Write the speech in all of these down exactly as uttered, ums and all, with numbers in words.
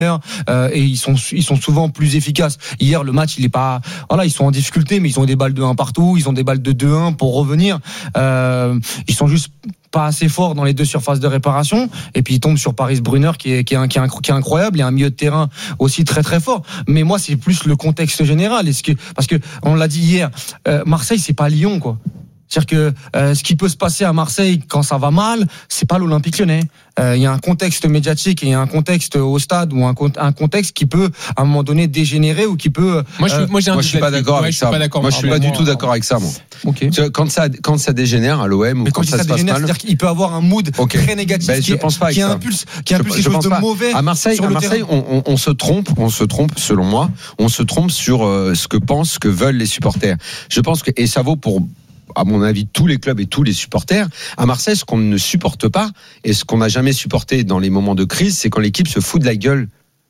Euh, et ils sont ils sont souvent plus efficaces. Hier le match il est pas voilà, ils sont en difficulté mais ils ont des balles de un partout, ils ont des balles de deux un pour revenir. Euh, ils sont juste pas assez forts dans les deux surfaces de réparation et puis ils tombent sur Paris Brunner qui est qui est, qui est, qui est incroyable, il y a un milieu de terrain aussi très très fort. Mais moi c'est plus le contexte général. Est-ce que parce que on l'a dit hier, euh, Marseille c'est pas Lyon quoi. C'est-à-dire que euh, ce qui peut se passer à Marseille quand ça va mal, c'est pas l'Olympique Lyonnais. Il euh, y a un contexte médiatique et il y a un contexte au stade ou un, un contexte qui peut à un moment donné dégénérer ou qui peut. Moi, je, euh, moi, j'ai un moi, je suis pas d'accord ouais, avec ça. Pas d'accord. Moi, je suis pas du tout d'accord avec ça. Moi. Okay. Quand ça, quand ça dégénère à l'O M ou mais quand, quand ça, ça se passe mal, c'est-à-dire qu'il peut avoir un mood okay. très négatif ben, qui, je pense pas qui impulse, qui impulse quelque chose de pas. mauvais. À Marseille, sur à le Marseille, on, on, on se trompe, on se trompe selon moi, on se trompe sur euh, ce que pensent, ce que veulent les supporters. Je pense que et ça vaut pour à mon avis, tous les clubs et tous les supporters. À Marseille, ce qu'on ne supporte pas et ce qu'on n'a jamais supporté dans les moments de crise, c'est quand l'équipe se fout de la gueule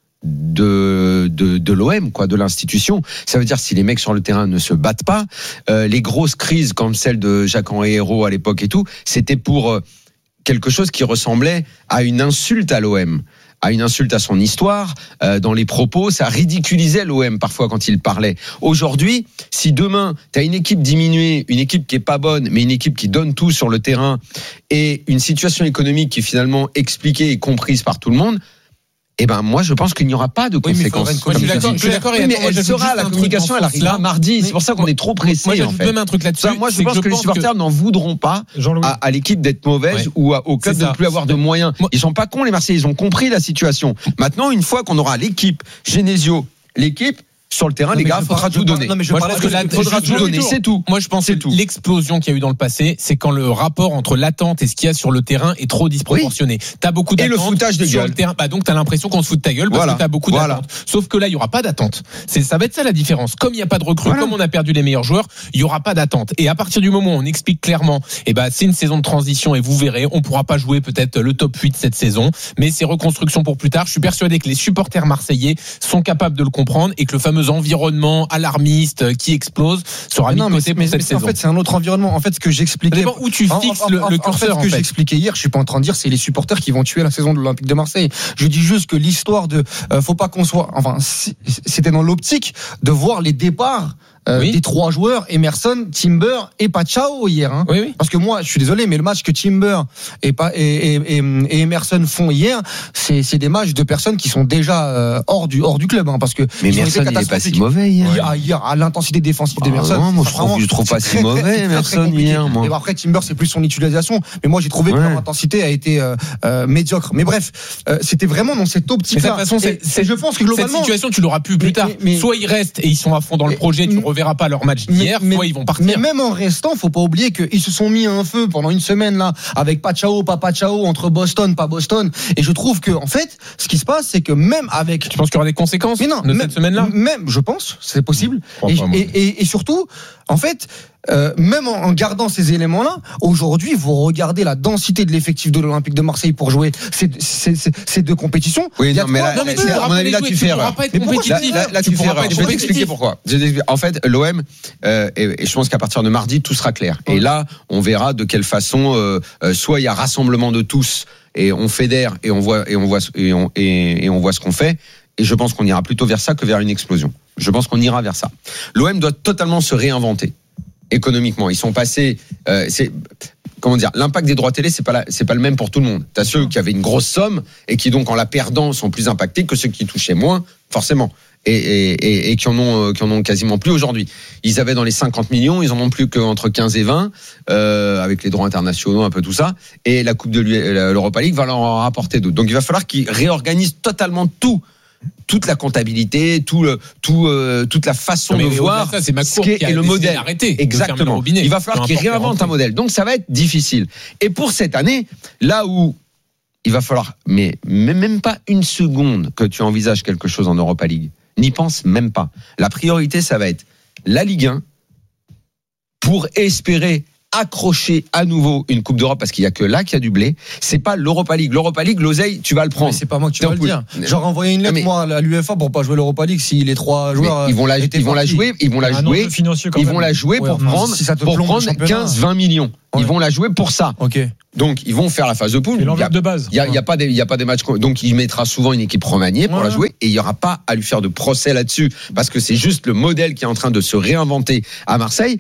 de de, de l'O M, quoi, de l'institution. Ça veut dire si les mecs sur le terrain ne se battent pas, euh, les grosses crises comme celle de Jacques-Henri Hérault à l'époque et tout, c'était pour euh, quelque chose qui ressemblait à une insulte à l'O M. À une insulte à son histoire, euh, dans les propos, ça ridiculisait l'O M parfois quand il parlait. Aujourd'hui, si demain t'as une équipe diminuée, une équipe qui est pas bonne, mais une équipe qui donne tout sur le terrain et une situation économique qui est finalement expliquée et comprise par tout le monde, eh ben moi je pense qu'il n'y aura pas de conséquences. Oui, moi, je suis d'accord, je suis d'accord. Oui, mais elle sera, la communication, elle arrivera mardi. C'est pour ça qu'on est trop pressé. Moi, en fait. même un truc là-dessus. Ça, moi, je pense que, que les supporters que... n'en voudront pas à, à l'équipe d'être mauvaise ouais. ou à, au club de ne plus avoir de moyens. Ils sont pas cons les Marseillais, ils ont compris la situation. Maintenant, une fois qu'on aura l'équipe, Genesio, l'équipe. Sur le terrain, non, les gars, il faudra tout donner. Non, mais je Moi, parlais je pense qu'il faudra tout donner, c'est tout. Moi, je pense que l'explosion qu'il y a eu dans le passé, c'est quand le rapport entre l'attente et ce qu'il y a sur le terrain est trop disproportionné. Oui. T'as beaucoup d'attentes. Et le foutage de sur gueule. Le terrain. Bah, donc, t'as l'impression qu'on se fout de ta gueule parce voilà. que t'as beaucoup voilà. d'attentes. Sauf que là, il y aura pas d'attente. C'est, ça va être ça la différence. Comme il n'y a pas de recrues, voilà. comme on a perdu les meilleurs joueurs, il y aura pas d'attente. Et à partir du moment où on explique clairement, eh ben, c'est une saison de transition et vous verrez, on pourra pas jouer peut-être le top huit cette saison, mais c'est reconstruction pour plus tard. Je suis persuadé que les supporters marseillais sont capables de le comprendre et que le fameux environnement alarmiste qui explose sera mis de côté pour cette saison. En fait, c'est un autre environnement. En fait, ce que j'expliquais. Où tu fixes en, en, le, le curseur. En fait, ce que j'expliquais hier, je suis pas en train de dire c'est les supporters qui vont tuer la saison de l'Olympique de Marseille. Je dis juste que l'histoire de, euh, faut pas qu'on soit, enfin, c'était dans l'optique de voir les départs. Euh, oui. Des trois joueurs, Emerson, Timber et Pachao hier. Hein. Oui, oui. Parce que moi, je suis désolé, mais le match que Timber et, et, et, et Emerson font hier, c'est, c'est des matchs de personnes qui sont déjà euh, hors du hors du club. Hein, parce que mais Emerson, il est pas si mauvais hier. Hier, hier à l'intensité défensive ah, d'Emerson. Non, moi je trouve, je trouve pas si mauvais Emerson hier. Moi. Et après Timber, c'est plus son utilisation. Mais moi, j'ai trouvé ouais. que leur intensité a été euh, euh, médiocre. Mais bref, euh, c'était vraiment dans cette optique-là. De toute façon, c'est, c'est, je pense que globalement, cette situation, tu l'auras pu plus mais, tard. Mais, mais, Soit ils restent et ils sont à fond dans le projet. Tu on verra pas leur match d'hier, mais, soit ils vont partir. Mais même en restant, faut pas oublier qu'ils se sont mis à un feu pendant une semaine là, avec Pachao, pas Pachao, entre Boston, pas Boston. Et je trouve que, en fait, ce qui se passe, c'est que même avec. Tu penses qu'il y aura des conséquences mais non, de même, cette semaine-là? Même, je pense, c'est possible. Et, et, et, et surtout, en fait, Euh, même en, en gardant ces éléments-là, aujourd'hui, vous regardez la densité de l'effectif de l'Olympique de Marseille pour jouer ces, ces, ces, ces deux compétitions. Oui, non, mais là, non, mais tu à mon avis, là, tu fais erreur. Là, là, là, tu fais erreur. Je vais t'expliquer pourquoi. En fait, l'O M, euh, et, et je pense qu'à partir de mardi, tout sera clair. Et là, on verra de quelle façon, euh, euh, soit il y a rassemblement de tous, et on fédère, et on voit, et on voit, et on, et, et on voit ce qu'on fait. Et je pense qu'on ira plutôt vers ça que vers une explosion. Je pense qu'on ira vers ça. L'O M doit totalement se réinventer. Économiquement, ils sont passés. Euh, c'est comment dire, l'impact des droits télé, c'est pas la, c'est pas le même pour tout le monde. T'as ceux qui avaient une grosse somme et qui donc en la perdant sont plus impactés que ceux qui touchaient moins, forcément, et, et, et, et qui en ont, qui en ont quasiment plus aujourd'hui. Ils avaient dans les cinquante millions, ils en ont plus qu'entre quinze et vingt, euh, avec les droits internationaux, un peu tout ça. Et la Coupe de l'Europa League va leur en rapporter d'autres. Donc il va falloir qu'ils réorganisent totalement tout. Toute la comptabilité, tout le, tout, euh, toute la façon mais de voir ça, c'est ce qu'est et le modèle. Exactement. Il va falloir qu'il réinvente un modèle. Donc ça va être difficile. Et pour cette année, là où il va falloir, mais même pas une seconde que tu envisages quelque chose en Europa League, n'y pense même pas. La priorité, ça va être la Ligue un pour espérer accrocher à nouveau une Coupe d'Europe parce qu'il y a que là qu'il y a du blé. C'est pas l'Europa League. L'Europa League, l'oseille, tu vas le prendre. Mais c'est pas moi que tu vas le dire. J'aurais envoyé une lettre mais, moi à l'UEFA pour pas jouer l'Europa League si les trois joueurs. Ils vont la, ils vont la jouer, ils vont la jouer. Ils vont la jouer pour prendre, si pour prendre quinze vingt millions. Ils vont la jouer pour ça. Ok. Donc ils vont faire la phase de poule. Et l'enveloppe de base. Il y a, il y a pas des, il y a pas des matchs. Donc il mettra souvent une équipe remaniée pour ouais. la jouer et il y aura pas à lui faire de procès là-dessus parce que c'est juste le modèle qui est en train de se réinventer à Marseille.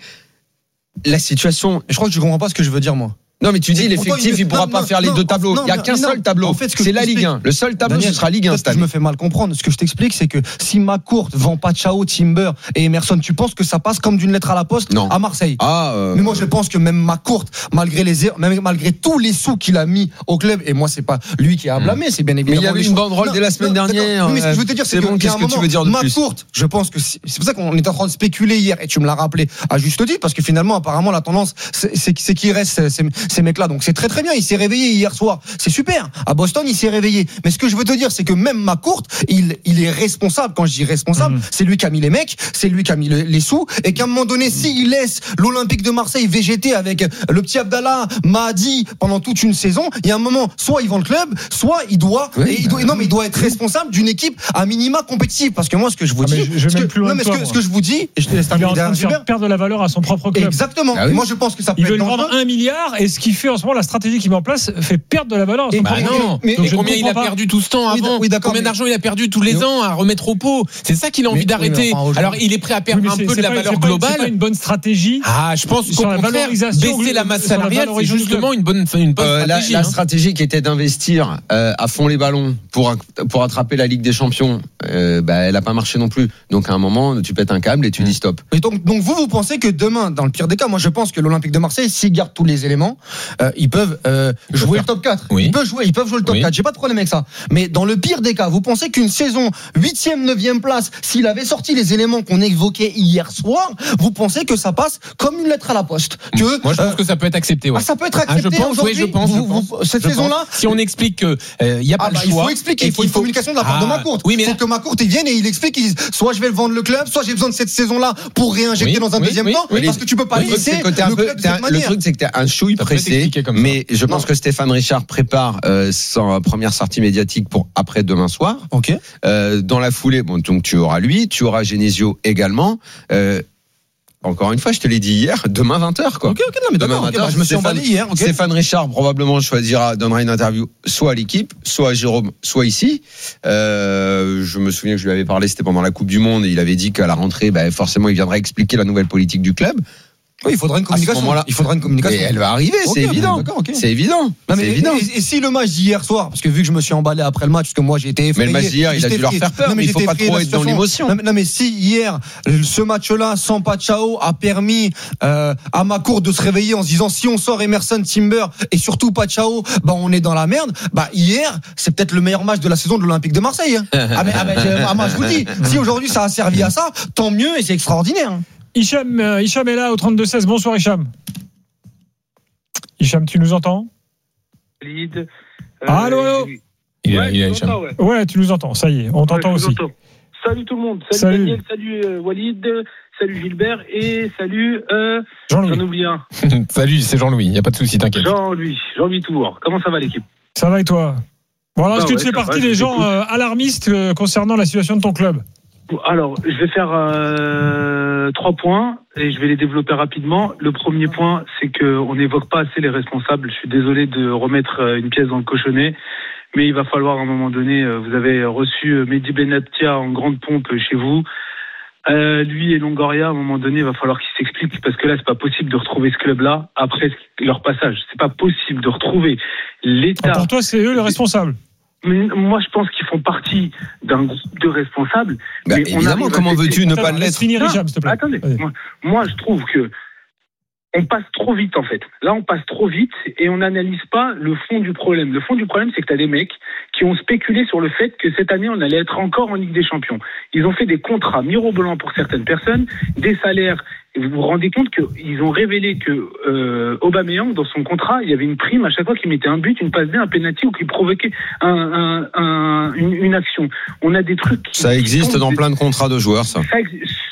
La situation. Je crois que tu comprends pas ce que je veux dire moi. Non mais tu dis l'effectif il pourra non, pas non, faire les non, deux tableaux. Non, il y a qu'un non, seul tableau. En fait, c'est la Ligue un. Le seul tableau Daniel, ce sera Ligue un cette année. Je me fais mal comprendre. Ce que je t'explique c'est que si McCourt vend Pachao, Timber et Emerson, tu penses que ça passe comme d'une lettre à la poste non. à Marseille. Ah, euh... Mais moi je pense que même McCourt, malgré les erreurs, même malgré tous les sous qu'il a mis au club, et moi c'est pas lui qui a blâmé, mmh. c'est bien évidemment. Mais il y avait une banderole dès la semaine dernière. Oui, mais ce que je veux te dire c'est bon. Qu'est-ce que tu veux dire de plus ? McCourt, je pense que c'est pour ça qu'on est en train de spéculer hier et tu me l'as rappelé à juste titre parce que finalement apparemment la tendance c'est qu'il reste ces mecs-là. Donc c'est très très bien, il s'est réveillé hier soir. C'est super. À Boston, il s'est réveillé. Mais ce que je veux te dire, c'est que même McCourt, il, il est responsable. Quand je dis responsable, mmh. c'est lui qui a mis les mecs, c'est lui qui a mis le, les sous. Et qu'à un moment donné, s'il laisse l'Olympique de Marseille végéter avec le petit Abdallah, Mahdi pendant toute une saison, il y a un moment, soit il vend le club, soit il doit, oui, et il doit, non, mais il doit être responsable d'une équipe à minima compétitive. Parce que moi, ce que je vous ah, dis, je, je ce, que, non, mais ce, que, ce que je vous dis, et je te laisse il est en train de faire perdre de la valeur à son propre club. Exactement. Ah oui. Moi, je pense que ça peut il être veut le vendre un milliard, et ce qui fait en ce moment la stratégie qu'il met en place fait perdre de la valeur à son bah non. Mais, mais combien il a pas. perdu tout ce temps avant oui, combien d'argent il a perdu tous les ans à remettre au pot. C'est ça qu'il a envie mais, d'arrêter. Oui, alors il est prêt à perdre oui, un peu de la pas, valeur c'est globale. C'est pas une bonne stratégie. Ah, je pense qu'au contraire, baisser la masse salariale, c'est justement une bonne, une bonne euh, stratégie. La, hein. la stratégie qui était d'investir euh, à fond les ballons pour pour attraper la Ligue des Champions, euh, bah, elle a pas marché non plus. Donc à un moment, tu pètes un câble et tu mmh. dis stop. Et donc, donc vous, vous pensez que demain, dans le pire des cas, moi je pense que l'Olympique de Marseille, s'ils gardent tous les éléments, euh, ils peuvent euh, jouer le top quatre. Oui. Ils peuvent jouer, ils peuvent jouer le top oui. quatre. J'ai pas de problème avec ça. Mais dans le pire des cas, vous pensez qu'une saison huitième, neuvième place, s'il avait sorti les éléments qu'on évoquait hier soir, vous pensez que ça passe comme une lettre à la poste? Que moi, je pense euh, que ça peut être accepté. Ouais. Ah, ça peut être accepté. Ah, je pense, aujourd'hui. Oui, je pense. Vous, vous, vous, cette saison-là, si on explique que il euh, y a pas ah, bah, le choix, il faut expliquer. Il faut une faut... communication de la part ah, de McCourt. Oui, mais il faut que McCourt il vienne et il explique. Il dise, soit je vais le vendre le club, soit j'ai besoin de cette saison-là pour réinjecter oui, dans un oui, deuxième oui, temps, oui, parce que tu peux pas oui, laisser le club de cette manière. Le truc, c'est que t'es un chouille pressé, mais je pense que Stéphane Richard prépare sa première sortie médiatique pour après demain soir. Ok. Euh, dans la foulée, bon, donc tu auras lui, tu auras Genesio également. Euh, encore une fois, je te l'ai dit hier, demain vingt heures quoi. Ok, ok, non mais demain vingt heures, okay, bah, je me suis Stéphane, emballé hier. Okay. Stéphane Richard probablement choisira, donnera une interview soit à l'équipe, soit à Jérôme, soit ici. Euh, je me souviens que je lui avais parlé, c'était pendant la Coupe du Monde, et il avait dit qu'à la rentrée, bah, forcément, il viendrait expliquer la nouvelle politique du club. Oui, il faudra une communication. Il faudra une communication. Et elle va arriver, okay, c'est évident. Okay. C'est évident. Non, mais c'est évident. Et, et si le match d'hier soir, parce que vu que je me suis emballé après le match, parce que moi j'ai été effrayé. Mais le match d'hier, il a dû leur faire peur. Non, mais, mais il faut pas trop être dans l'émotion. Non, non, mais si hier, ce match-là, sans Pachao, a permis euh, à McCourt de se réveiller en se disant si on sort Emerson, Timber et surtout Pachao, bah on est dans la merde. Bah hier, c'est peut-être le meilleur match de la saison de l'Olympique de Marseille. Hein. ah mais, ah, mais ah, moi je vous dis, si aujourd'hui ça a servi à ça, tant mieux et c'est extraordinaire. Hicham, euh, Hicham est là au trente-deux seize. Bonsoir Hicham. Hicham, tu nous entends? Walid. Euh, allô, allô. Il est là, il est Hicham. Ouais. ouais, tu nous entends, ça y est, on t'entend ouais, aussi. Entends. Salut tout le monde. Salut, salut. Daniel, salut euh, Walid, salut Gilbert et salut euh, Jean-Louis. J'en oublie un. Salut, c'est Jean-Louis, il n'y a pas de souci, t'inquiète. Jean-Louis, Jean-Louis Tour. Comment ça va l'équipe? Ça va et toi? Bon alors, ah, est-ce que ouais, tu fais partie va, des gens euh, alarmistes euh, concernant la situation de ton club? Alors, je vais faire euh, trois points et je vais les développer rapidement. Le premier point, c'est qu'on n'évoque pas assez les responsables. Je suis désolé de remettre une pièce dans le cochonnet, mais il va falloir à un moment donné, vous avez reçu Mehdi Benatia en grande pompe chez vous. Euh, lui et Longoria, à un moment donné, il va falloir qu'ils s'expliquent parce que là, c'est pas possible de retrouver ce club-là après leur passage. C'est pas possible de retrouver l'État. Pour toi, c'est eux les responsables. Moi, je pense qu'ils font partie d'un groupe de responsables. Bah, mais évidemment, comment veux-tu ne pas l'être? Finir, Hicham, s'il te plaît. Attendez, moi, moi, je trouve que on passe trop vite, en fait. Là, on passe trop vite et on n'analyse pas le fond du problème. Le fond du problème, c'est que tu as des mecs qui ont spéculé sur le fait que cette année, on allait être encore en Ligue des Champions. Ils ont fait des contrats mirobolants pour certaines personnes, des salaires. Et vous vous rendez compte qu'ils ont révélé que euh, Aubameyang, dans son contrat, il y avait une prime à chaque fois qu'il mettait un but, une passe D, un penalty ou qu'il provoquait un, un, un, une, une action. On a des trucs... Qui, ça existe dans des... plein de contrats de joueurs, ça. ça Sûrement,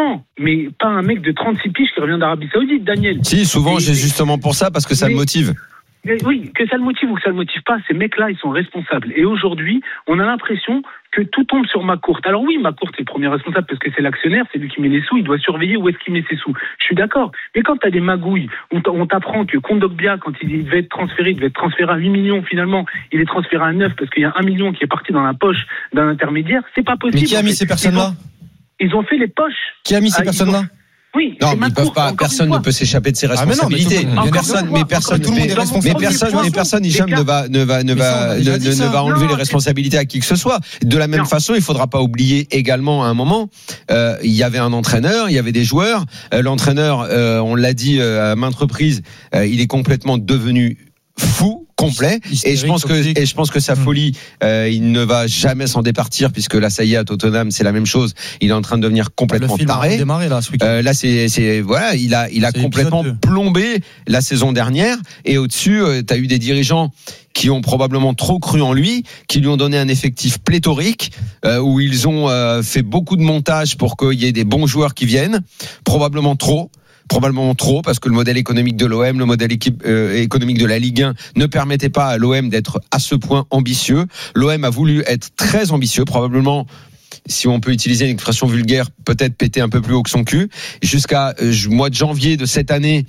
sûrement, mais pas un mec de trente-six piges qui revient d'Arabie Saoudite, Daniel. Si, souvent, et, j'ai justement pour ça, parce que ça mais, le motive. Mais oui, que ça le motive ou que ça le motive pas, ces mecs-là, ils sont responsables. Et aujourd'hui, on a l'impression que tout tombe sur McCourt. Alors oui, McCourt est le premier responsable parce que c'est l'actionnaire, c'est lui qui met les sous, il doit surveiller où est-ce qu'il met ses sous. Je suis d'accord. Mais quand tu as des magouilles, on t'apprend que Kondogbia, quand il devait être transféré, il devait être transféré à huit millions finalement, il est transféré à neuf parce qu'il y a un million qui est parti dans la poche d'un intermédiaire, c'est pas possible. Mais qui a mis ces personnes-là ? Ils ont fait les poches. Qui a mis ces ah, personnes-là ? Oui, non, mais ils peuvent pas. Personne ne peut s'échapper de ses responsabilités. Ah mais, mais personne, mais personne, mais, mais personne, mais personne, Hicham ne va, ne va, ne va, ne, ne va enlever non, les responsabilités à qui que ce soit. De la même non. façon, il faudra pas oublier également à un moment, euh, il y avait un entraîneur, il y avait des joueurs. Euh, l'entraîneur, euh, on l'a dit euh, à maintes reprises, euh, il est complètement devenu fou. Complet et je pense que et je pense que sa folie euh, il ne va jamais s'en départir puisque là ça y est à Tottenham c'est la même chose, il est en train de devenir complètement le film taré. A démarré, là, ce euh, là c'est c'est voilà, il a il a c'est complètement plombé la saison dernière et au-dessus euh, tu as eu des dirigeants qui ont probablement trop cru en lui, qui lui ont donné un effectif pléthorique euh, où ils ont euh, fait beaucoup de montage pour qu'il y ait des bons joueurs qui viennent, probablement trop probablement trop parce que le modèle économique de l'O M, le modèle équipe, euh, économique de la Ligue un ne permettait pas à l'O M d'être à ce point ambitieux. L'O M a voulu être très ambitieux, probablement, si on peut utiliser une expression vulgaire, peut-être péter un peu plus haut que son cul. Jusqu'à euh, mois de janvier de cette année,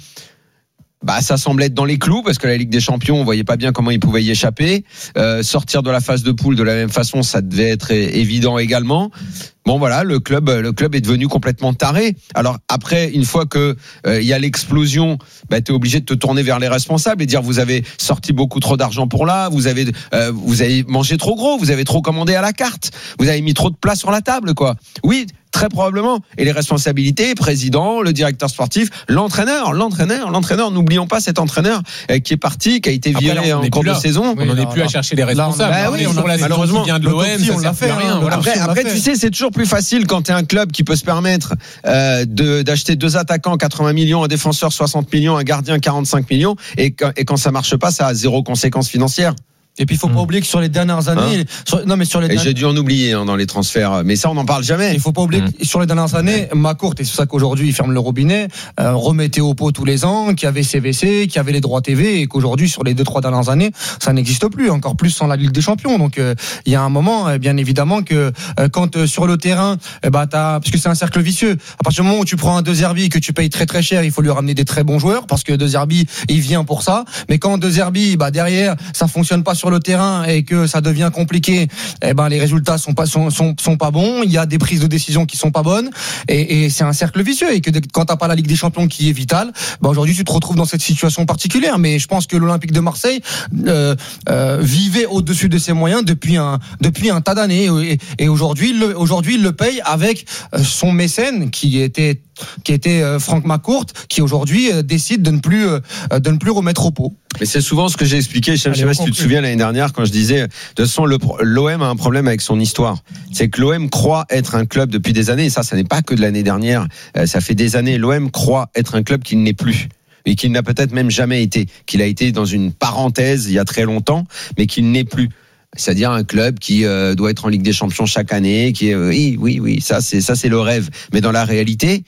bah ça semblait être dans les clous parce que la Ligue des Champions, on voyait pas bien comment ils pouvaient y échapper. Euh, sortir de la phase de poule de la même façon, ça devait être évident également. Bon voilà, le club, le club est devenu complètement taré. Alors après, une fois que il euh, y a l'explosion, bah t'es obligé de te tourner vers les responsables et dire vous avez sorti beaucoup trop d'argent pour là, vous avez euh, vous avez mangé trop gros, vous avez trop commandé à la carte, vous avez mis trop de plats sur la table quoi. Oui. Très probablement. Et les responsabilités, président, le directeur sportif, l'entraîneur, l'entraîneur, l'entraîneur. N'oublions pas cet entraîneur qui est parti, qui a été viré Après, là, en cours de saison. On n'en est plus à chercher les responsables. Là, on, bah oui, on sur la malheureusement, vient de l'O M, on l'a fait. Rien, voilà. Après, après tu sais, c'est toujours plus facile quand t'es un club qui peut se permettre euh, de, d'acheter deux attaquants quatre-vingts millions, un défenseur soixante millions, un gardien quarante-cinq millions, et, et quand ça marche pas, ça a zéro conséquence financière. Et puis il faut pas oublier que sur les dernières années, hein sur, non mais sur les et dernières... j'ai dû en oublier hein, dans les transferts, mais ça on n'en parle jamais. Il faut pas oublier mmh. que sur les dernières années, McCourt, et c'est ça qu'aujourd'hui il ferme le robinet, euh, remettait au pot tous les ans, qui avait C V C, qui avait les droits T V, et qu'aujourd'hui sur les deux trois dernières années, ça n'existe plus, encore plus sans la Ligue des Champions. Donc il euh, y a un moment, euh, bien évidemment que euh, quand euh, sur le terrain, euh, bah t'as, parce que c'est un cercle vicieux. À partir du moment où tu prends un De Zerbi que tu payes très très cher, il faut lui ramener des très bons joueurs parce que De Zerbi il vient pour ça. Mais quand De Zerbi, bah derrière, ça fonctionne pas sur le terrain et que ça devient compliqué, eh ben les résultats sont pas sont, sont sont pas bons. Il y a des prises de décision qui sont pas bonnes et, et c'est un cercle vicieux. Et que quand t'as pas la Ligue des Champions qui est vitale, ben aujourd'hui tu te retrouves dans cette situation particulière. Mais je pense que l'Olympique de Marseille euh, euh, vivait au-dessus de ses moyens depuis un depuis un tas d'années et, et aujourd'hui le, aujourd'hui il le paye avec son mécène qui était qui était Franck McCourt, qui aujourd'hui décide de ne plus de ne plus remettre au pot. Mais c'est souvent ce que j'ai expliqué. Je ne sais pas si tu te souviens l'année dernière quand je disais, de toute façon, l'O M a un problème avec son histoire. C'est que l'O M croit être un club depuis des années. Et ça, ça n'est pas que de l'année dernière. Ça fait des années. L'O M croit être un club qu'il n'est plus. Et qu'il n'a peut-être même jamais été. Qu'il a été dans une parenthèse il y a très longtemps, mais qu'il n'est plus. C'est-à-dire un club qui euh, doit être en Ligue des Champions chaque année, qui est, euh, oui, oui, oui, ça c'est, ça c'est le rêve. Mais dans la réalité,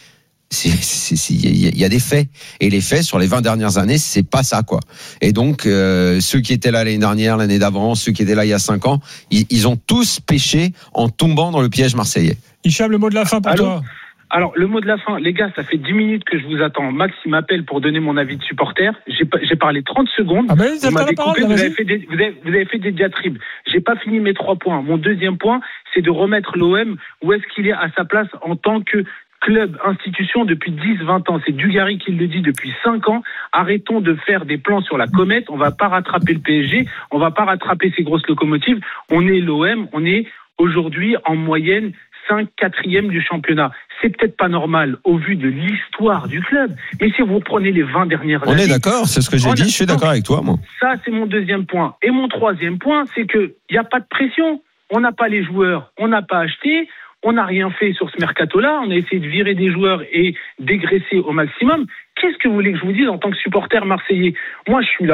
il y a des faits et les faits sur les vingt dernières années c'est pas ça quoi et donc euh, ceux qui étaient là l'année dernière, l'année d'avant, ceux qui étaient là il y a cinq ans, ils, ils ont tous péché en tombant dans le piège marseillais. Hicham, le mot de la fin pour Allô toi. Alors, le mot de la fin, les gars, ça fait dix minutes que je vous attends. Max, il m'appelle pour donner mon avis de supporter. J'ai, j'ai parlé trente secondes. Ah ben, vous m'avez coupé, vous avez fait des, vous avez, vous avez fait des diatribes. J'ai pas fini mes trois points. Mon deuxième point, c'est de remettre l'O M où est-ce qu'il est à sa place en tant que club, institution depuis dix, vingt ans. C'est Dugarry qui le dit depuis cinq ans. Arrêtons de faire des plans sur la comète. On va pas rattraper le P S G. On va pas rattraper ces grosses locomotives. On est l'O M. On est aujourd'hui en moyenne cinq, quatrième du championnat. C'est peut-être pas normal au vu de l'histoire du club, mais si vous prenez les vingt dernières on années... On est d'accord, c'est ce que j'ai dit, a... je suis d'accord avec toi, moi. Ça, c'est mon deuxième point. Et mon troisième point, c'est qu'il n'y a pas de pression. On n'a pas les joueurs, on n'a pas acheté, on n'a rien fait sur ce mercato-là, on a essayé de virer des joueurs et dégraisser au maximum. Qu'est-ce que vous voulez que je vous dise en tant que supporter marseillais ? Moi, je suis là.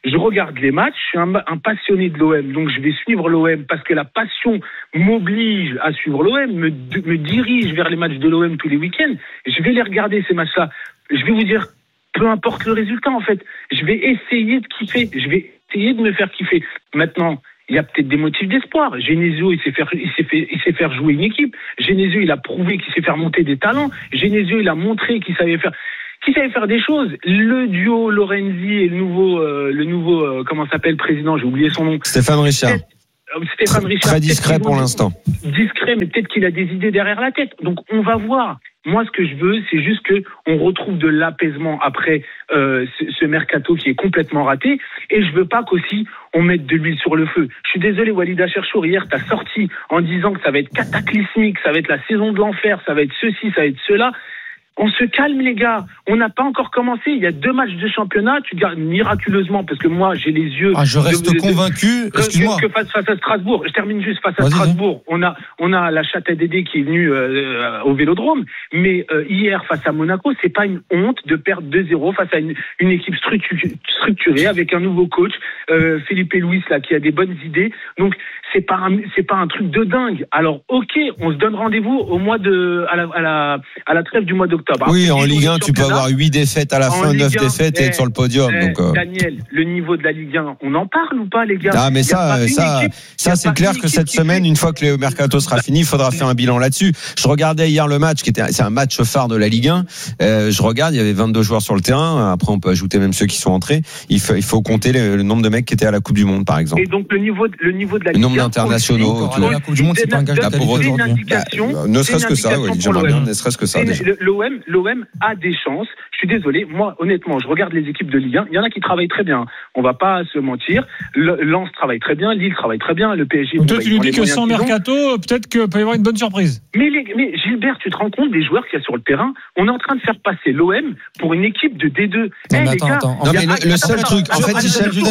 je regarde les matchs, je suis un, un passionné de l'O M, donc je vais suivre l'O M parce que la passion m'oblige à suivre l'O M, me, me dirige vers les matchs de l'O M tous les week-ends. Je vais les regarder, ces matchs-là. Je vais vous dire, peu importe le résultat, en fait, je vais essayer de kiffer, je vais essayer de me faire kiffer. Maintenant, il y a peut-être des motifs d'espoir. Genesio, il sait faire, il sait faire, il sait faire jouer une équipe. Genesio, il a prouvé qu'il sait faire monter des talents. Genesio, il a montré qu'il savait faire, qu'il savait faire des choses. Le duo Lorenzi et le nouveau, euh, le nouveau, euh, comment s'appelle, président, j'ai oublié son nom. Stéphane Richard. Stéphane Richard. Très discret pour l'instant. Discret, mais peut-être qu'il a des idées derrière la tête. Donc, on va voir. Moi, ce que je veux, c'est juste que on retrouve de l'apaisement après euh, ce, ce mercato qui est complètement raté. Et je veux pas qu'aussi on mette de l'huile sur le feu. Je suis désolé, Walid Acharchour, hier, t'as sorti en disant que ça va être cataclysmique, ça va être la saison de l'enfer, ça va être ceci, ça va être cela. On se calme, les gars. On n'a pas encore commencé. Il y a deux matchs de championnat. Tu gardes miraculeusement, parce que moi, j'ai les yeux. Ah, je reste de, de, convaincu. de, Excuse-moi. Que face, face à Strasbourg. Je termine juste face à Vas-y. Strasbourg. On a, on a la chatte à Dédé qui est venue euh, au Vélodrome. Mais euh, hier, face à Monaco, c'est pas une honte de perdre deux zéro face à une, une équipe structurée avec un nouveau coach, euh, Felipe Luis, là, qui a des bonnes idées. Donc, c'est pas un, c'est pas un truc de dingue. Alors, ok, on se donne rendez-vous au mois de, à la, à la, à la trêve du mois d'octobre. Oui, en Ligue un, tu peux avoir huit défaites à la fin, neuf défaites et être sur le podium. Eh, donc, euh... Daniel, le niveau de la Ligue un, on en parle ou pas, les gars? Ah, mais ça, ça, équipe, ça, c'est clair que cette semaine, une fois que le mercato sera fini, il faudra faire un bilan là-dessus. Je regardais hier le match, qui était, c'est un match phare de la Ligue un. Euh, je regarde, il y avait vingt-deux joueurs sur le terrain. Après, on peut ajouter même ceux qui sont entrés. Il faut, il faut compter le, le nombre de mecs qui étaient à la Coupe du Monde, par exemple. Et donc, le niveau, le niveau de la Ligue un. Le nombre d'internationaux. La Coupe du Monde, c'est pas un gage de qualité aujourd'hui. Ne serait-ce que ça, oui. J'aimerais bien, ne serait-ce que ça. L'O M, l'O M a des chances. Je suis désolé, moi honnêtement, je regarde les équipes de Ligue un, il y en a qui travaillent très bien. On va pas se mentir. Le, Lens travaille très bien, Lille travaille très bien, le P S G. Donc toi, tu nous dis que sans mercato, peut-être qu'il peut y avoir une bonne surprise. Mais, les, mais Gilbert, tu te rends compte des joueurs qu'il y a sur le terrain? On est en train de faire passer l'O M pour une équipe de D deux. Non, mais attends, attends. Non, mais le, le seul truc, en fait, c'est il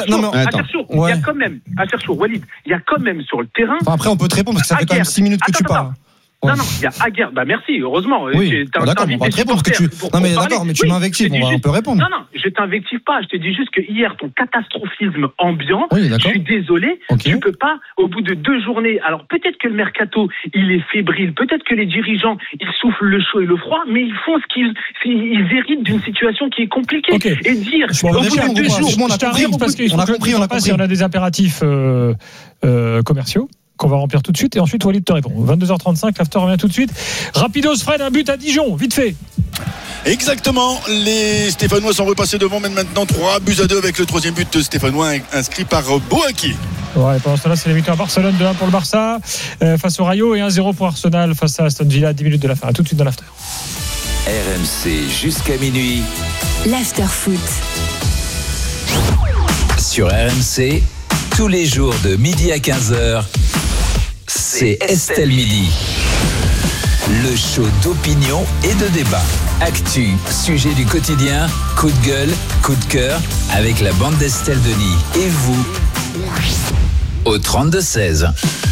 y a quand même, à Cherchour, Walid, il y a quand même sur le terrain. Enfin, après, on peut te répondre parce que ça fait quand même six minutes que tu parles. Ouais. Non, non, il y a Aguerre. Bah, merci, heureusement. Oui, bon, d'accord, on va te répondre. Que tu... Non, mais d'accord, mais tu oui, m'invectives, on, va, on peut répondre. Non, non, je t'invective pas. Je te dis juste que hier, ton catastrophisme ambiant, oui, je suis désolé, okay. Tu peux pas, au bout de deux journées, alors peut-être que le mercato, il est fébrile, peut-être que les dirigeants, ils soufflent le chaud et le froid, mais ils font ce qu'ils, ils héritent d'une situation qui est compliquée. Okay. Et dire, bon, au bout de deux jours, on a compris, parce qu'on a compris, on a compris. On a des impératifs euh, euh, commerciaux qu'on va remplir tout de suite et ensuite Walid te répond. vingt-deux heures trente-cinq, l'after revient tout de suite. Rapidos, Fred, un but à Dijon, vite fait. Exactement, les Stéphanois sont repassés devant, mènent maintenant trois buts à deux avec le troisième but stéphanois inscrit par Boaki. Ouais, pendant ce temps-là, c'est la victoire à Barcelone, deux un pour le Barça euh, face au Rayo et un zéro pour Arsenal face à Aston Villa, dix minutes de la fin. À tout de suite dans l'after. R M C jusqu'à minuit. L'after foot. Sur R M C, tous les jours de midi à quinze heures, c'est Estelle Midi. Le show d'opinion et de débat. Actu, sujet du quotidien, coup de gueule, coup de cœur, avec la bande d'Estelle Denis. Et vous, au trente-deux seize.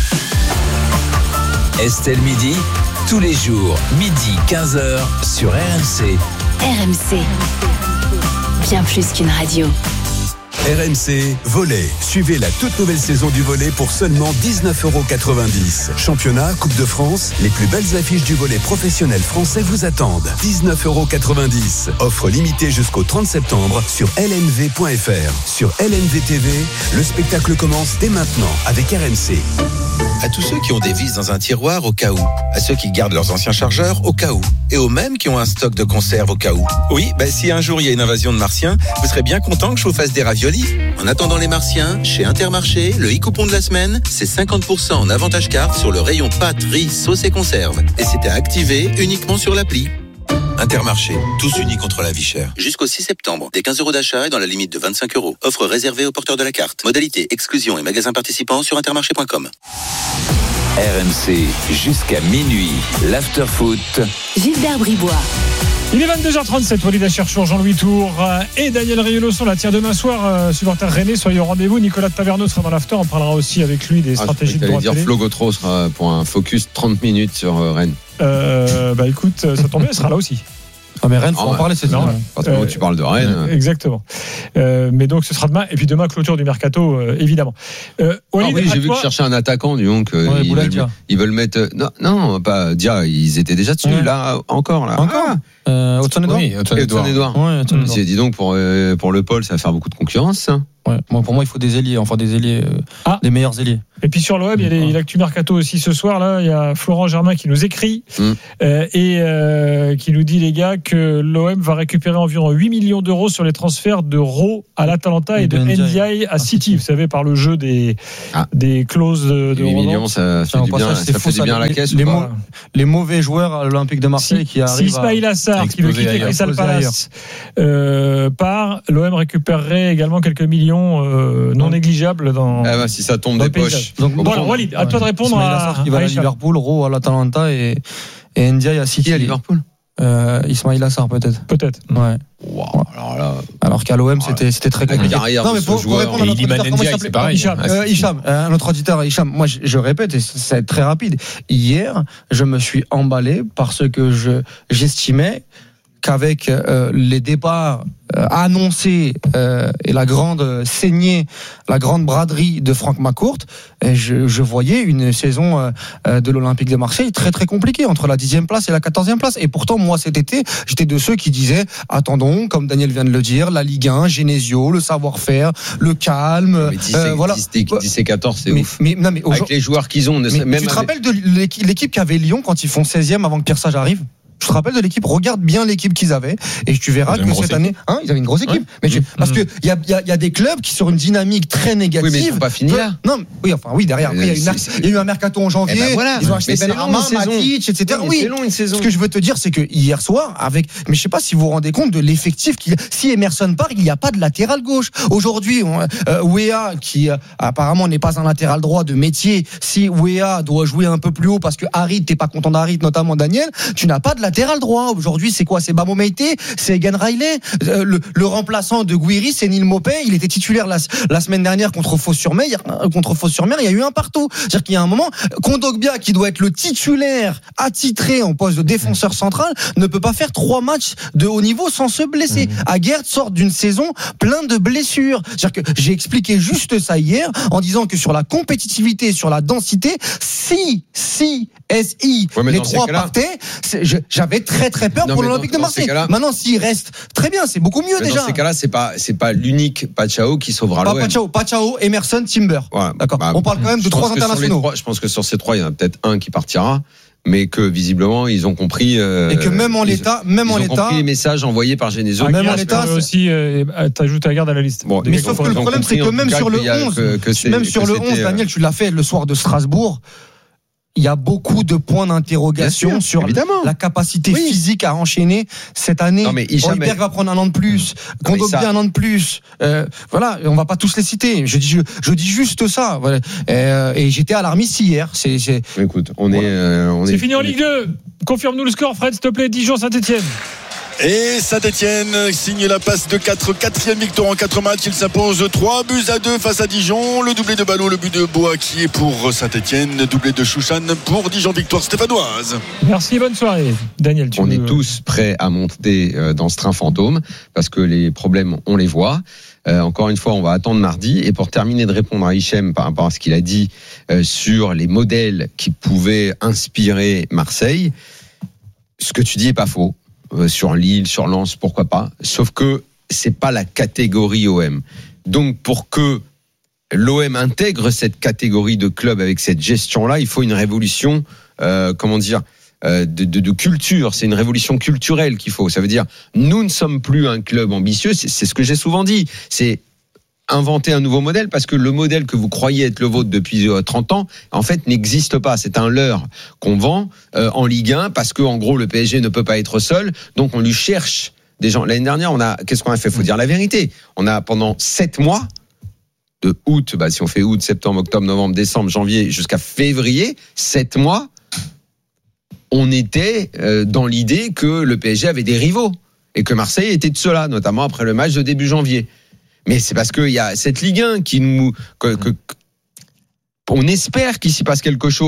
Estelle Midi, tous les jours, midi quinze heures, sur R M C. R M C, bien plus qu'une radio. R M C, volley. Suivez la toute nouvelle saison du volley pour seulement dix-neuf euros quatre-vingt-dix. Championnat, Coupe de France, les plus belles affiches du volley professionnel français vous attendent. dix-neuf euros quatre-vingt-dix. Offre limitée jusqu'au trente septembre sur L N V point F R. Sur L N V T V, le spectacle commence dès maintenant avec R M C. À tous ceux qui ont des vis dans un tiroir au cas où, à ceux qui gardent leurs anciens chargeurs au cas où, et aux mêmes qui ont un stock de conserve au cas où. Oui, bah si un jour il y a une invasion de martiens, vous serez bien content que je vous fasse des raviolis. En attendant les martiens, chez Intermarché, le e-coupon de la semaine, c'est cinquante pour cent en avantage carte sur le rayon pâtes, riz, sauce et conserve. Et c'est à activer uniquement sur l'appli. Intermarché, tous unis contre la vie chère. Jusqu'au six septembre, des quinze euros d'achat et dans la limite de vingt-cinq euros. Offre réservée aux porteurs de la carte. Modalité, exclusion et magasins participants sur intermarché point com. R M C, jusqu'à minuit, l'after-foot. Gilbert Bribois. Il est vingt-deux heures trente-sept, Walid Acharchour, Jean-Louis Tour et Daniel Riolo sont là. Tiens, demain soir, euh, supporter Rennais, soyez au rendez-vous. Nicolas Taverneau sera dans l'after. On parlera aussi avec lui des ah, stratégies de droit dire Flo Gautreau sera pour un focus trente minutes sur euh, Rennes. Euh, bah écoute, ça tombe bien, il sera là aussi. Ah mais Rennes, faut ah, en ouais. parler, c'est non. Euh, tu parles de Rennes. Euh, exactement. Euh, mais donc ce sera demain. Et puis demain, clôture du mercato, euh, évidemment. Euh, Walid, ah oui, j'ai vu toi... que chercher un attaquant, du donc euh, ouais, ils, veulent, ils veulent mettre. Non, non, pas Dia. Ils étaient déjà dessus. Ouais. Là, encore là. Encore. Ah. Euh, Hudson-Edouard. Oui, Hudson-Edouard. Ouais, Hudson-Edouard. Dit donc pour euh, pour le Paul, ça va faire beaucoup de concurrence. Ça. Ouais. Bon, pour moi, il faut des ailiers, enfin des ailiers, euh, ah. des meilleurs ailiers. Et puis sur le web, il y a l'actu mercato aussi ce soir. Là, il y a Florent Germain qui nous écrit mm. euh, et euh, qui nous dit, les gars, que l'O M va récupérer environ huit millions d'euros sur les transferts de Raw à l'Atalanta et, et de N D I à City. Vous savez, par le jeu des ah. des clauses de, de huit millions, ça fait du bien, ça fait du bien à la caisse. Les, les, les mauvais joueurs à l'Olympique de Marseille si, qui arrivent. Si Ismaïl Assar, qui veut quitter Crystal Palace, euh, part, l'O M récupérerait également quelques millions euh, non négligeables dans. Ah bah, si ça tombe des poches. Donc, bon, alors, Walid, à toi de répondre. À, qui va à, à Liverpool, Raw à l'Atalanta et, et N D I à City. À Liverpool. Euh, Ismaïl Assar peut-être. Peut-être. Ouais. Wow, alors là. Alors qu'à l'O M c'était c'était très compliqué. Non mais pour, pour répondre à notre auditeur, comment il s'appelait pareil. Hicham, euh, Hicham euh, notre auditeur Hicham. Moi je, je répète, et ça va être très rapide. Hier, je me suis emballé parce que je j'estimais qu'avec euh, les départs euh, annoncés euh, et la grande saignée, la grande braderie de Franck Macourt, je, je voyais une saison euh, de l'Olympique de Marseille très très compliquée entre la dixième place et la quatorzième place. Et pourtant, moi cet été, j'étais de ceux qui disaient attendons, comme Daniel vient de le dire, la Ligue un, Genesio, le savoir-faire, le calme. Mais dix, euh, voilà. dix et quatorze, c'est mais, ouf. Mais, non, mais avec les joueurs qu'ils ont, mais, même tu te avec... rappelles de l'équipe qu'avait Lyon quand ils font seizième avant que Pierre Sage arrive? Je te rappelle de l'équipe, regarde bien l'équipe qu'ils avaient et tu verras que cette année, hein, ils avaient une grosse équipe. Ouais. Mais je, parce que il y a, y, a, y a des clubs qui sont une dynamique très négative. Oui, mais ils sont pas finis là. Non, oui, enfin oui, derrière. Il y, y a eu un mercato en janvier. Eh ben voilà. Ils ont acheté Ben Arma, Matic, et cetera. Oui, c'est long une saison. Ce que je veux te dire, c'est que hier soir, avec, mais je sais pas si vous vous rendez compte de l'effectif qu'il. Si Emerson part, il n'y a pas de latéral gauche. Aujourd'hui, euh, Wea, qui euh, apparemment n'est pas un latéral droit de métier, si Wea doit jouer un peu plus haut parce que Harit, t'es pas content d'Harit, notamment Daniel, tu n'as pas de latéral droit. Aujourd'hui, c'est quoi? C'est Bamo Meïté, c'est Egan Riley. Euh, le, le remplaçant de Guiri, c'est Neil Maupay. Il était titulaire la, la semaine dernière contre Fos-sur-Mer. Contre Fos-sur-Mer, il y a eu un partout. C'est-à-dire qu'il y a un moment, Kondogbia, qui doit être le titulaire attitré en poste de défenseur central, ne peut pas faire trois matchs de haut niveau sans se blesser. Mmh. Aguerd sort d'une saison pleine de blessures. C'est-à-dire que j'ai expliqué juste ça hier en disant que sur la compétitivité, sur la densité, si, si, S I, ouais, les trois partaient, je, j'avais très très peur non, pour l'Olympique dans, de Marseille. Maintenant, s'il reste très bien, c'est beaucoup mieux mais déjà. Dans ces cas-là, c'est pas c'est pas l'unique Pachao qui sauvera l'O M. Pas Pachao, Pachao, Emerson, Timber. Ouais, d'accord. Bah, on parle quand même de trois internationaux. Trois, je pense que sur ces trois, il y en a peut-être un qui partira. Mais que visiblement ils ont compris euh, et que même en l'état, même ils en ont l'état, compris les messages envoyés par Genesio. Même en l'état, aussi, euh, t'ajoutes Aguerd à la liste. Bon, mais sauf que le problème, c'est que même sur le onze, que, que même sur le onze, Daniel, tu l'as fait le soir de Strasbourg. Il y a beaucoup de points d'interrogation sûr, sur évidemment. la capacité oui. physique à enchaîner cette année. Holberg va prendre un an de plus, Kondogbia un an de plus. Euh, voilà, on va pas tous les citer. Je dis, je, je dis juste ça. Voilà. Euh, et j'étais alarmiste hier. C'est, c'est... Écoute, on est, euh, on c'est est. fini en Ligue deux. Confirme-nous le score, Fred, s'il te plaît. Dijon-Saint-Etienne. Et Saint-Etienne signe la passe de quatre, quatrième victoire en quatre matchs. Il s'impose trois buts à deux face à Dijon. Le doublé de Ballot, le but de Boa qui est pour Saint-Etienne. Doublé de Chouchan pour Dijon, victoire stéphanoise. Merci, bonne soirée. Daniel, tu On veux... est tous prêts à monter dans ce train fantôme parce que les problèmes, on les voit. Euh, encore une fois, on va attendre mardi. Et pour terminer de répondre à Hichem par rapport à ce qu'il a dit euh, sur les modèles qui pouvaient inspirer Marseille, ce que tu dis est pas faux. Sur Lille, sur Lens, pourquoi pas. Sauf que c'est pas la catégorie O M. Donc pour que l'O M intègre cette catégorie de club avec cette gestion-là, il faut une révolution, euh, comment dire, euh, de, de, de culture. C'est une révolution culturelle qu'il faut. Ça veut dire, nous ne sommes plus un club ambitieux. C'est, c'est ce que j'ai souvent dit. C'est inventer un nouveau modèle parce que le modèle que vous croyez être le vôtre depuis trente ans en fait n'existe pas, c'est un leurre qu'on vend euh, en Ligue un parce que en gros le P S G ne peut pas être seul, donc on lui cherche des gens. L'année dernière, on a qu'est-ce qu'on a fait? Faut dire la vérité. On a pendant sept mois de août, bah si on fait août, septembre, octobre, novembre, décembre, janvier jusqu'à février, sept mois, on était euh, dans l'idée que le P S G avait des rivaux et que Marseille était de ceux-là, notamment après le match de début janvier. Mais c'est parce qu'il y a cette Ligue un qui nous, que, que, on espère qu'il s'y passe quelque chose.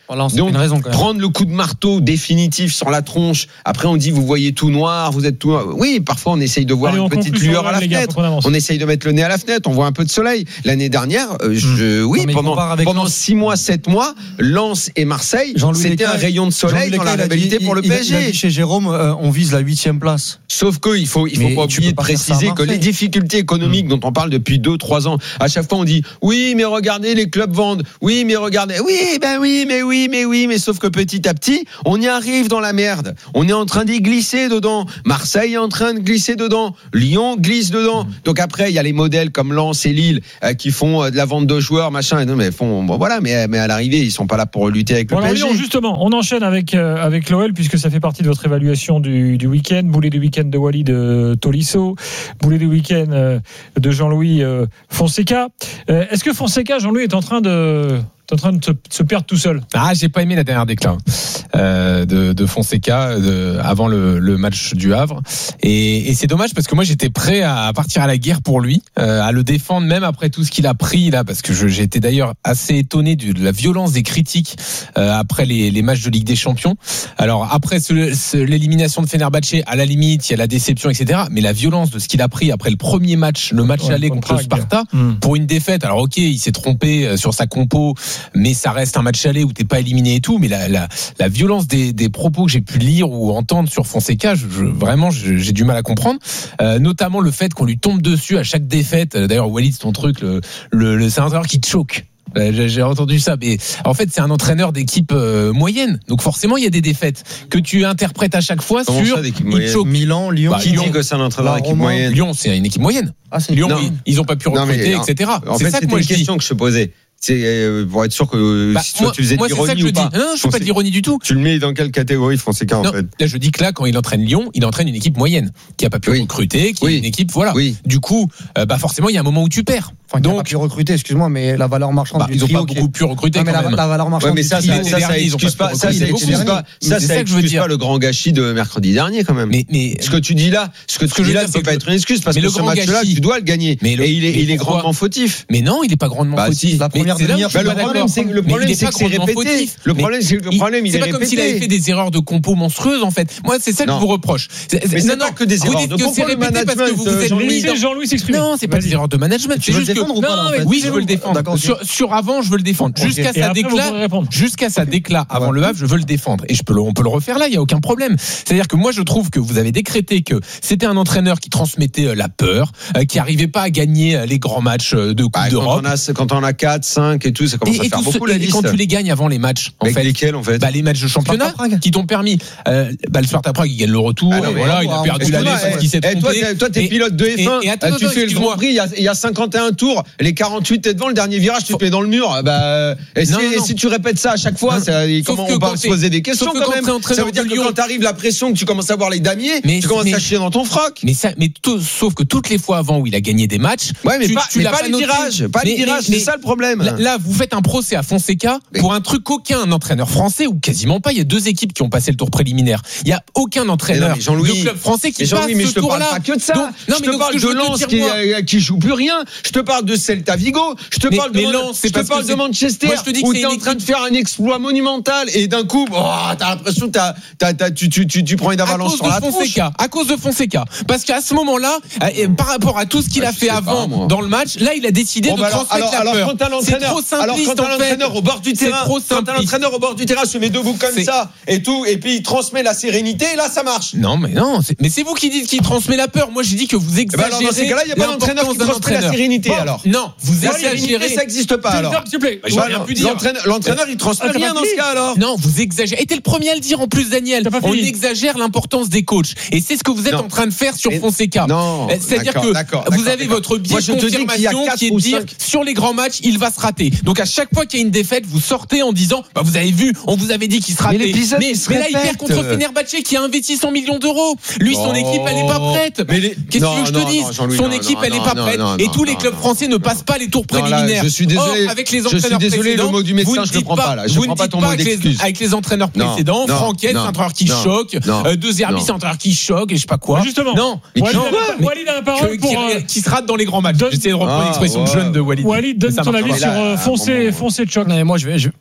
Voilà, c'est Donc, une raison, quand même. prendre le coup de marteau définitif sur la tronche. Après, on dit, vous voyez tout noir, vous êtes tout noir. Oui, parfois, on essaye de voir Allez, une petite lueur à la fenêtre. On, on essaye de mettre le nez à la fenêtre. On voit un peu de soleil. L'année dernière, euh, je, oui, non, pendant, pendant six mois, sept mois, Lens et Marseille, Jean-Louis c'était Lécaille, un rayon de soleil dans la rivalité pour le P S G. Il a dit chez Jérôme, euh, on vise la huitième place. Sauf que il faut, il faut pas oublier de préciser que les difficultés économiques mmh. dont on parle depuis deux, trois ans, à chaque fois on dit, oui, mais regardez, les clubs vendent. Oui, mais regardez. Oui, ben oui, mais oui, mais oui, mais sauf que petit à petit, on y arrive dans la merde. On est en train d'y glisser dedans. Marseille est en train de glisser dedans. Lyon glisse dedans. Donc après, il y a les modèles comme Lens et Lille euh, qui font euh, de la vente de joueurs, machin. Non, mais font, bon, voilà, mais, mais à l'arrivée, ils sont pas là pour lutter avec le voilà, P S G. Lyon, justement, on enchaîne avec euh, avec l'O L puisque ça fait partie de votre évaluation du, du week-end. Boulet du week-end de Walid euh, Tolisso, boulet du week-end euh, de Jean-Louis euh, Fonseca. Euh, est-ce que Fonseca, Jean-Louis, est en train de en train de se, se perdre tout seul? Ah, j'ai pas aimé la dernière déclat euh, de, de Fonseca de, avant le, le match du Havre, et, et c'est dommage parce que moi j'étais prêt à partir à la guerre pour lui, euh, à le défendre même après tout ce qu'il a pris là, parce que je, j'étais d'ailleurs assez étonné de, de la violence des critiques euh, après les, les matchs de Ligue des Champions. Alors après ce, ce, l'élimination de Fenerbahçe, à la limite il y a la déception, et cetera. Mais la violence de ce qu'il a pris après le premier match, le match ouais, aller contre, contre le Sparta, mmh. pour une défaite. Alors ok, il s'est trompé sur sa compo, mais ça reste un match aller où t'es pas éliminé et tout. Mais la, la, la violence des, des propos que j'ai pu lire ou entendre sur Fonseca, je, je, vraiment, je, j'ai du mal à comprendre. Euh, notamment le fait qu'on lui tombe dessus à chaque défaite. D'ailleurs, Walid, c'est ton truc, le, le, le, c'est un entraîneur qui te choque. J'ai entendu ça, mais en fait c'est un entraîneur d'équipe euh, moyenne, donc forcément il y a des défaites que tu interprètes à chaque fois. Comment sur ça, Milan, Lyon. Bah, qui Lyon, dit que c'est un entraîneur d'équipe moyenne? Lyon, c'est une équipe moyenne. Ah, Lyon, non. ils ont pas pu recruter, non, mais, et cetera. En c'est fait, ça que moi, une je question dis. que je te posais. C'est pour être sûr que bah, si toi moi, tu faisais moi, de l'ironie ou pas. Non, je fais pas de l'ironie du tout. Tu le mets dans quelle catégorie, Fonseca, en non, fait? Là, je dis que là, quand il entraîne Lyon, il entraîne une équipe moyenne qui a pas pu oui. recruter, qui oui. est une équipe, voilà. Oui. Du coup, euh, bah forcément, il y a un moment où tu perds. Enfin, donc, pas pu recruter, excuse-moi, mais la valeur marchande bah, du ils ont trio pas beaucoup est... pu recruter non, mais quand la, même. La valeur marchande ouais, mais ça, du ça, trio, ça, ça, ça excuse pas, ça, ça excuse pas, ça, ça excuse pas le grand gâchis de mercredi dernier, quand même. Mais, mais ce que tu dis là, ce que tu dis là, ça peut pas être une excuse parce que ce match-là, tu dois le gagner. Et il est, il est grandement fautif. Mais non, il est pas grandement fautif. La première demi-heure, le problème, c'est le problème, c'est que c'est répété. Le problème, c'est que le problème, il est répété. C'est pas comme s'il avait fait des erreurs de compo monstrueuses, en fait. Moi, c'est ça que je vous reproche. Mais c'est pas que des erreurs de compo. C'est répété parce que vous vous êtes mis. Jean-Louis s'exprime. Non, c'est pas des erreurs de management. Tu veux le défendre ou pas? Oui, je veux le défendre. Sur avant, je veux le défendre. Jusqu'à sa déclat, jusqu'à sa déclat avant le Havre, je veux le défendre. Et je peux le, on peut le refaire là, il y a aucun problème. C'est-à-dire que moi, je trouve que vous avez décrété que c'était un entraîneur qui transmettait la peur, qui arrivait pas à gagner les grands matchs de Coupe d'Europe. Quand on a quatre, cinq et tout, ça commence à faire beaucoup la liste. Et quand tu les gagnes avant les matchs, en fait. Lesquels, en fait? Bah, les matchs de championnat qui t'ont permis, euh, bah, le Sparta Prague, il gagne le retour. Ah, voilà, il a perdu l'aller parce qu'il s'est trompé. Toi, t'es pilote de F un, tu fais le Grand Prix, il y a cinquante et un tours, les quarante-huit, t'es devant, le dernier virage, tu te mets dans le mur. Bah, et si, non, non. si tu répètes ça à chaque fois, ça, comment on va se poser des questions quand, quand même. Ça veut dire que quand t'arrives la pression, que tu commences à voir les damiers, mais, tu commences mais, à chier dans ton froc. Mais ça, mais tout, sauf que toutes les fois avant où il a gagné des matchs, ouais, mais tu, pas, tu mais l'as pas, pas les virages, pas les virages, c'est ça le problème. Là, là, vous faites un procès à Fonseca mais, pour un truc qu'aucun entraîneur français ou quasiment pas. Il y a deux équipes qui ont passé le tour préliminaire. Il y a aucun entraîneur de club français qui passe ce tour-là. Pas que de ça. Je te parle de Lens qui joue plus rien. Je te parle de Celta Vigo. Je te parle de je te parle de Manchester où t'es en train de faire un exploit monumental et d'un coup, oh, t'as l'impression que t'as, t'as, t'as, tu, tu, tu, tu prends une avalanche sur la tronche. À cause de Fonseca. Parce qu'à ce moment-là, par rapport à tout ce qu'il a fait avant dans le match, là, il a décidé de transmettre la peur. Alors, quand t'as l'entraîneur, alors quand t'as l'entraîneur au bord du terrain, quand t'as l'entraîneur au bord du terrain se met debout comme ça et tout, et puis il transmet la sérénité, et là, ça marche. Non, mais non, mais c'est vous qui dites qu'il transmet la peur. Moi, j'ai dit que vous exagérez. Alors, dans ces cas-là, il n'y a pas d'entraîneur qui transmet la sérénité, alors. Non, vous exagérez. Ça n'existe pas, alors. S'il te plaît. L'entraîneur, il transmet rien dans ce cas, alors. Non, vous exagérez. Et t'es le premier à le dire en plus, Daniel. On exagère l'importance des coachs. Et c'est ce que vous êtes en train de faire sur Fonseca. Non. C'est-à-dire que vous avez votre biais de confirmation qui est de dire sur les grands matchs, il va se rater. Donc à chaque fois qu'il y a une défaite, vous sortez en disant, bah vous avez vu, on vous avait dit qu'il se ratait. Mais, mais, mais là, il perd contre Fenerbahçe qui a investi cent millions d'euros. Lui, son équipe, elle est pas prête. Qu'est-ce que tu veux que je te dise? Son équipe, elle est pas prête. Et tous les clubs français ne passent pas les tours préliminaires. Je suis désolé. Avec les entraîneurs précédents, le mot du médecin, je le prends pas là. Je prends pas ton mot d'excuse. Avec les entraîneurs précédents, Franquet, c'est un entraîneur qui choque, De Zerbi, c'est un entraîneur qui choque, et je sais pas quoi. Justement. Non. Walid a la parole pour qui se rate dans les grands matchs. J'essaie de reprendre l'expression jeune de Walid. Walid, donne ton avis sur Foncé, Foncé de choc. Moi, je vais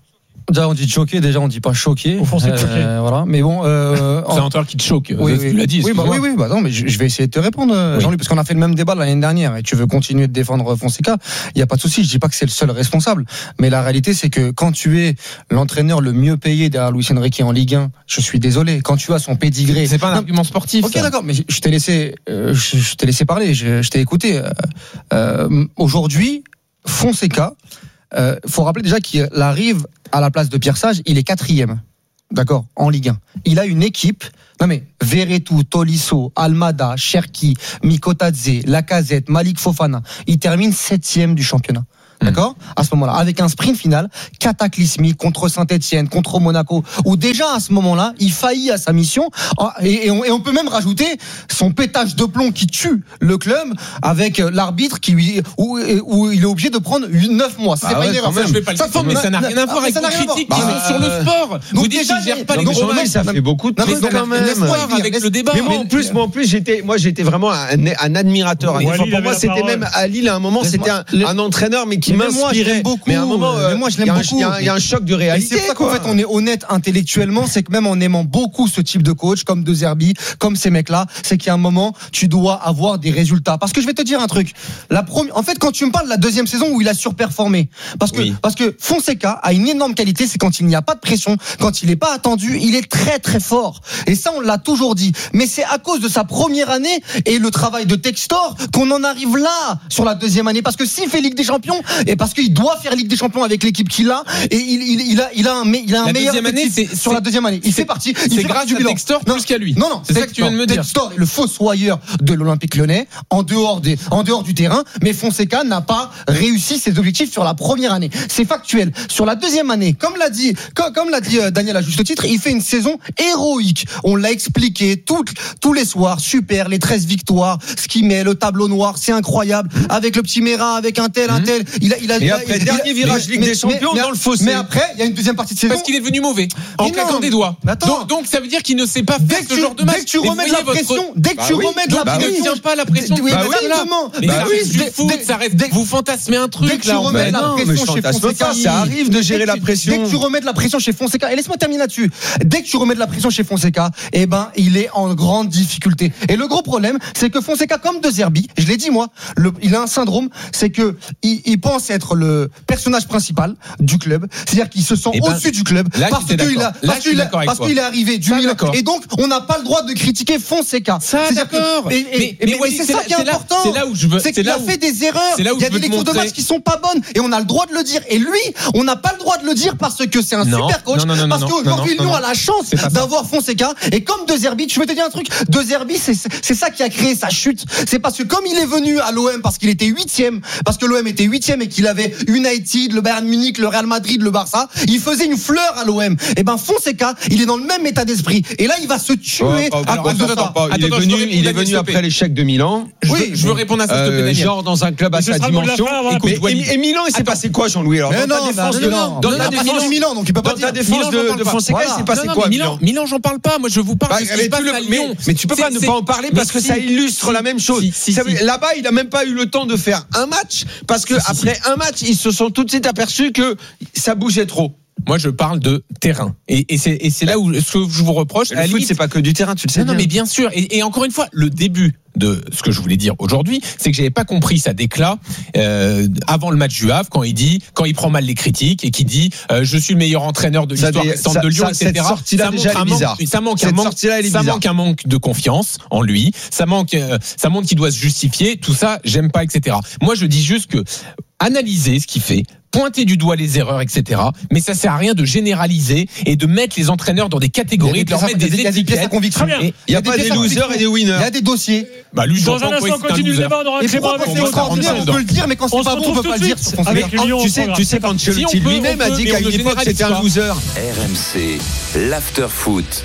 Déjà, on dit choqué. Déjà, on dit pas choqué. Au fond, c'est choqué. Euh, voilà. Mais bon. Euh, c'est un entraîneur qui te choque. Oui, tu l'as dit. Oui, bah, oui, oui. Bah non, mais je, je vais essayer de te répondre, oui. Jean-Louis, parce qu'on a fait le même débat l'année dernière. Et tu veux continuer de défendre Fonseca. Il y a pas de souci. Je dis pas que c'est le seul responsable. Mais la réalité, c'est que quand tu es l'entraîneur le mieux payé derrière Luis Enrique en Ligue un, je suis désolé. Quand tu as son pédigré. C'est pas un non, argument sportif. Ok, ça. D'accord. Mais je t'ai laissé, euh, je, je t'ai laissé parler. Je, je t'ai écouté. Euh, euh, aujourd'hui, Fonseca. Euh, faut rappeler déjà qu'il arrive à la place de Pierre Sage, il est quatrième, d'accord, en Ligue un. Il a une équipe, non mais Verretou, Tolisso, Almada, Cherki, Mikotadze, Lacazette, Malik Fofana, il termine septième du championnat. D'accord ? À ce moment-là, avec un sprint final cataclysmique contre Saint-Etienne, contre Monaco, où déjà à ce moment-là, il faillit à sa mission. Et, et, on, et on peut même rajouter son pétage de plomb qui tue le club avec l'arbitre qui lui, où, où il est obligé de prendre neuf mois. C'est ah pas ouais, une erreur. Je vais pas le ça, défendre, mais ça n'a rien à voir avec les critiques qui sont sur le sport. Vous dites qu'il gère pas les gros matchs. Ça fait beaucoup de trucs quand même. Avec le débat. Mais en plus, moi en plus, j'étais, moi j'étais vraiment un admirateur. Pour moi, c'était même à Lille à un moment, c'était un entraîneur, mais qui m'inspirait beaucoup. Mais à un moment, euh, moi je l'aime beaucoup. Il y, y a un choc de réalité. Et c'est pour ça qu'en fait on est honnête intellectuellement, c'est que même en aimant beaucoup ce type de coach, comme De Zerbi, comme ces mecs-là, c'est qu'il y a un moment tu dois avoir des résultats. Parce que je vais te dire un truc. La première, en fait, quand tu me parles de la deuxième saison où il a surperformé, parce que oui. parce que Fonseca a une énorme qualité, c'est quand il n'y a pas de pression, quand il n'est pas attendu, il est très très fort. Et ça on l'a toujours dit. Mais c'est à cause de sa première année et le travail de Textor qu'on en arrive là sur la deuxième année. Parce que s'il fait Ligue des Champions, et parce qu'il doit faire Ligue des Champions avec l'équipe qu'il a, et il, il, il a, il a un, il a un meilleur année, c'est, sur c'est, la deuxième année. Il fait partie. Il c'est fait grâce à Textor plus qu'à lui. Non, non, c'est Textor, ça que tu viens de me dire. Textor est le fossoyeur de l'Olympique Lyonnais en dehors des, en dehors du terrain, mais Fonseca n'a pas réussi ses objectifs sur la première année. C'est factuel. Sur la deuxième année, comme l'a dit, comme, comme l'a dit Daniel à juste titre, il fait une saison héroïque. On l'a expliqué tout, tous les soirs. Super, les treize victoires, ce qu'il met, le tableau noir, c'est incroyable. Avec le petit Mera, avec un tel, un tel. Il a, il a, et il a, après, il a, dernier virage Ligue mais, des Champions mais, dans le fossé. Mais après, il y a une deuxième partie de saison. Parce qu'il est devenu mauvais. En mais claquant non, des doigts. Donc, donc, ça veut dire qu'il ne sait pas faire ce genre de match. Dès que tu remets de la pression, dès que tu remets de la pression. Il ne tient pas la pression. Bah oui, exactement. Mais ça reste du foot, ça reste. Vous fantasmez un truc. Dès que tu remets de la pression chez Fonseca, ça arrive de gérer la pression. Dès que tu remets de la pression chez Fonseca, et laisse-moi terminer là-dessus. Dès que tu remets de la pression chez Fonseca, eh ben, il est en grande difficulté. Et le gros problème, c'est que Fonseca, comme De Zerbi, je l'ai dit moi, le, il a un syndrome, c'est que il, il pense être le personnage principal du club, c'est-à-dire qu'il se sent eh ben, au-dessus du club là, parce qu'il a, parce qu'il a, parce qu'il est arrivé du Milan, et donc on n'a pas le droit de critiquer Fonseca. Ça, d'accord. Que, et, et, mais, mais, mais c'est, c'est ça là, qui est, c'est important. Là, c'est là où je veux. C'est qu'il a fait des erreurs. Il y a des lectures de match qui sont pas bonnes, et on a le droit de le dire. Et lui, on n'a pas le droit de le dire parce que c'est un non, super coach. Non, non, non, parce non, qu'aujourd'hui, non, non, Lyon a la chance d'avoir Fonseca. Et comme De Zerbi, tu veux te dire un truc, De Zerbi, c'est c'est ça qui a créé sa chute. C'est parce que comme il est venu à l'O M parce qu'il était huitième, parce que l'O M était huitième et qu'il avait United, le Bayern Munich, le Real Madrid, le Barça, il faisait une fleur à l'O M. Et ben Fonseca, il est dans le même état d'esprit. Et là, il va se tuer ouais, à cause de ça. Il est venu, il est venu après l'échec de Milan. Oui, je veux répondre à ça. Euh, genre dans un club à sa dimension. Écoute, et Milan, il s'est passé quoi, Jean-Louis? Alors dans ta défense de dans ta défense Milan, donc il peut pas dire. Dans ta défense de Fonseca, il s'est passé quoi? Milan, Milan, j'en parle pas. Moi, je vous parle de ce qui se passe à Lyon. Mais tu peux pas ne pas en parler parce que ça illustre la même chose. Là-bas, il a même pas eu le temps de faire un match parce que après un match, ils se sont tout de suite aperçus que ça bougeait trop. Moi, je parle de terrain. Et, et, c'est, et c'est là où ce que je vous reproche. Le foot, limite, c'est pas que du terrain, tu le sais. Non, bien. non, mais bien sûr. Et, et encore une fois, le début de ce que je voulais dire aujourd'hui, c'est que j'avais pas compris sa déclat euh, avant le match du Havre quand il dit, quand il prend mal les critiques et qui dit, euh, je suis le meilleur entraîneur de l'histoire récente de Lyon, ça, et cetera. Cette sortie-là, ça déjà, montre un bizarre. manque, ça manque cette un manque, sortie-là, elle est ça bizarre. manque un manque de confiance en lui. Ça manque, euh, ça montre qu'il doit se justifier. Tout ça, j'aime pas, et cetera. Moi, je dis juste que analyser ce qu'il fait, pointer du doigt les erreurs, et cetera. Mais ça sert à rien de généraliser et de mettre les entraîneurs dans des catégories, de leur mettre des étiquettes. Il n'y a pas des losers et des winners. Il y a des dossiers. Bah lui, dans un instant, continue le débat. On aura Clément avec les autres. On peut le dire, mais quand c'est pas bon, on peut pas le dire. Tu sais, tu sais quand Ancelotti lui-même a dit qu'à une époque c'était un loser. R M C, l'after foot.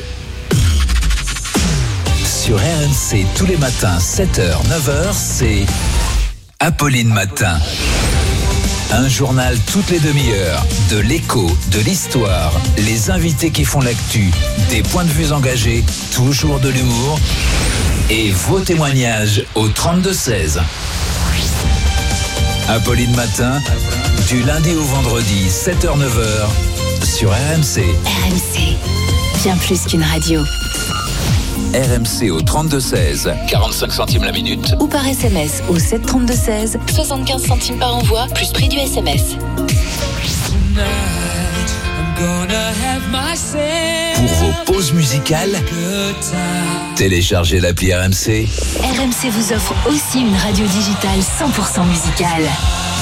Sur R M C tous les matins, sept heures, neuf heures, c'est Apolline Matin. Un journal toutes les demi-heures, de l'écho, de l'histoire, les invités qui font l'actu, des points de vue engagés, toujours de l'humour et vos témoignages au trente-deux seize. Apolline Matin, du lundi au vendredi, sept heures, neuf heures, sur R M C. R M C, bien plus qu'une radio. R M C au trente-deux seize, quarante-cinq centimes la minute. Ou par S M S au sept trente-deux seize, soixante-quinze centimes par envoi, plus prix du S M S. Pour vos pauses musicales, téléchargez l'appli R M C. R M C vous offre aussi une radio digitale cent pour cent musicale.